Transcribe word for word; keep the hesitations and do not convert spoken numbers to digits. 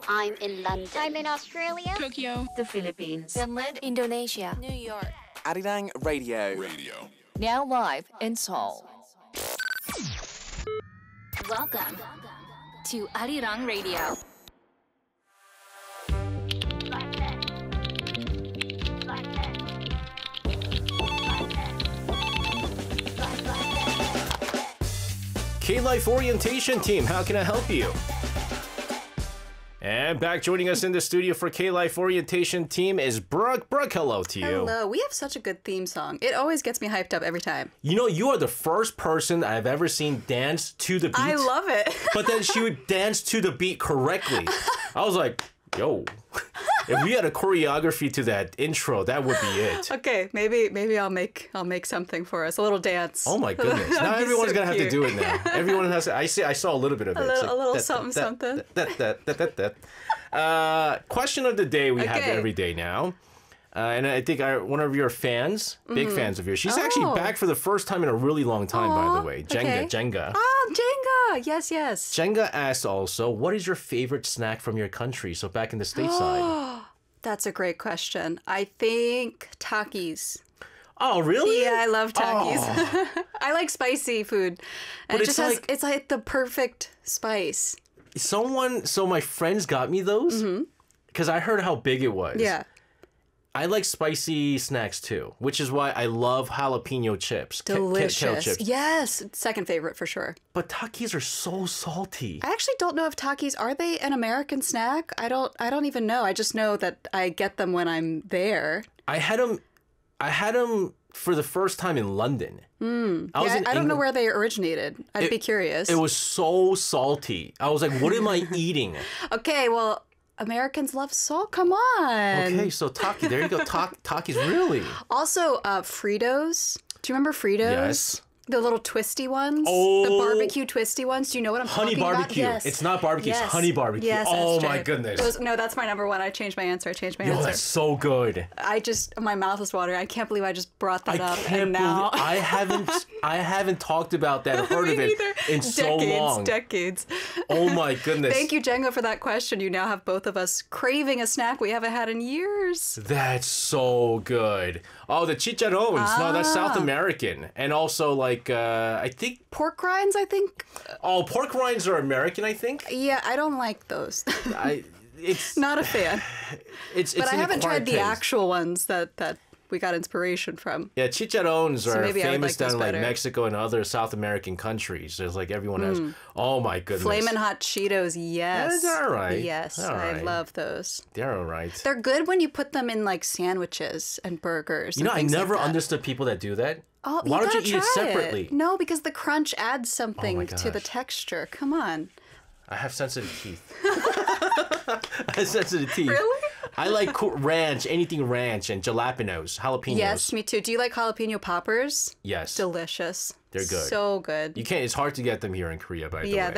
I'm in London. I'm in Australia. Tokyo. The Philippines. Finland. Indonesia. New York. Arirang Radio. Radio. Now live in Seoul. Welcome to Arirang Radio. K-Life Orientation Team, how can I help you? And back joining us in the studio for K-Life Orientation Team is Brooke. Brooke, hello to you. Hello. We have such a good theme song. It always gets me hyped up every time. You know, you are the first person I've ever seen dance to the beat. I love it. But then she would dance to the beat correctly. I was like, yo, if we had a choreography to that intro, that would be it. Okay, maybe maybe I'll make I'll make something for us. A little dance. Oh my goodness. Now That'd be everyone's so going to have to cute. do it now. Everyone has to, I see I saw a little bit of it. A It's little- a little something, that, something. That, that, that, that, that, that. Uh, question of the day we have Okay. every day now. Uh, and I think our, one of your fans, big fans of yours, she's actually Oh. back for the first time in a really long time, by Aw, the way. Jenga, okay. Jenga. Oh, Jenga. Yes, yes. Jenga asked also, what is your favorite snack from your country? So back in the stateside. That's a great question. I think Takis. Oh, really? Yeah, I love Takis. Oh. I like spicy food. And But it it's just has like- it's like the perfect spice. Someone, so my friends got me those because I heard how big it was. Yeah. I like spicy snacks too, which is why I love jalapeno chips. ke- ke- kettle Delicious. chips. Yes. Second favorite for sure. But Takis are so salty. I actually don't know if Takis are they an American snack? I don't I don't even know. I just know that I get them when I'm there. I had them, I had them for the first time in London. Mm. I was Yeah, in I don't know England. where they originated. I'd It- be curious. It was so salty. I was like, what am I eating? Okay, well, Americans love salt. Come on. Okay, so Taki, there you go. Ta- Takis, really? Also, uh, Fritos. Do you remember Fritos? Yes. The little twisty ones. Oh. The barbecue twisty ones. Do you know what I'm Honey talking about? barbecue. Yes. It's not barbecue, it's Yes. honey barbecue. Yes, Oh S J. my goodness. Those- no, that's my number one. I changed my answer. I changed my Yo, answer. that's so good. I just, my mouth is watering. I can't believe I just brought that I up. can't and now. believe I haven't I haven't talked about that or heard Me of it neither. in so decades, long. Decades. Oh my goodness. Thank you, Django, for that question. You now have both of us craving a snack we haven't had in years. That's so good. Oh, the chicharrones. No, that's South Ah. American. And also like uh I think Pork rinds, I think. oh, pork rinds are American, I think. Yeah, I don't like those. I it's Not a fan. it's it's But I an haven't acquired tried the taste. actual ones that, that we got inspiration from. Yeah, chicharrones are maybe I would famous like those down in like better. Mexico and other South American countries. There's like everyone has. Oh my goodness. Flamin' Hot Cheetos, yes. That's all right. Yes, All I right. love those. They're all right. They're good when you put them in like sandwiches and burgers. You know, and I things like never that. understood people that do that. Oh, Why you don't you gotta eat it try separately? No, because the crunch adds Oh something my to the gosh. texture. Come on. I have sensitive teeth. I have sensitive teeth. Really? I like co- ranch, anything ranch, and jalapenos, jalapenos. Yes, me too. Do you like jalapeno poppers? Yes. Delicious. They're good. So good. You can't. It's hard to get them here in Korea, by the Yeah, way.